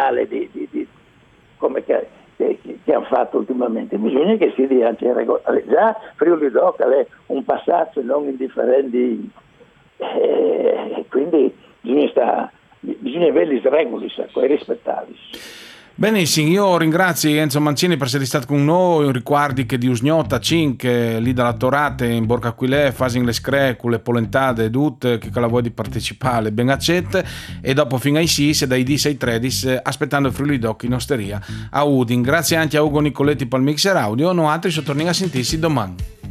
normale come che hanno fatto ultimamente. Bisogna che si dia anche regolare. Già Friuli Doc è un passaggio non indifferente, quindi bisogna avere le regole e rispettarli. Benissimo, io ringrazio Enzo Mancini per essere stato con noi, riguardi che di Usgnota, Cinque, lì dalla Torate, in Borca Aquilè, Fasin le Scre, con le polentade, tutte, che la vuoi di partecipare, ben accette, e dopo fino ai 6, dai 10 ai 13, aspettando il Friuli Doc in osteria a Udin. Grazie anche a Ugo Nicoletti per il mixer audio, noi altri torniamo a sentirsi domani.